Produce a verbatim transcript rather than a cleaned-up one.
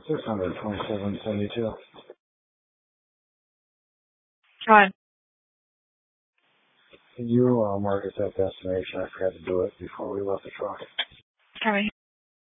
six hundred twenty-seven seventy-two. Hi. Can you uh, mark us that destination? I forgot to do it before we left the truck. Coming.